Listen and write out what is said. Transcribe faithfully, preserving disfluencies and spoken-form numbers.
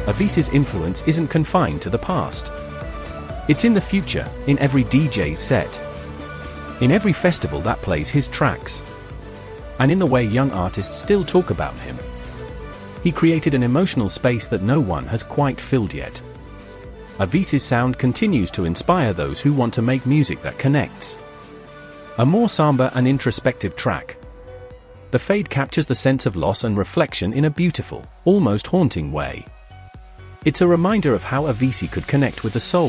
Avicii's influence isn't confined to the past. It's in the future, in every D J's set, in every festival that plays his tracks, and in the way young artists still talk about him. He created an emotional space that no one has quite filled yet. Avicii's sound continues to inspire those who want to make music that connects. A more somber and introspective track, The Fade captures the sense of loss and reflection in a beautiful, almost haunting way. It's a reminder of how Avicii could connect with the soul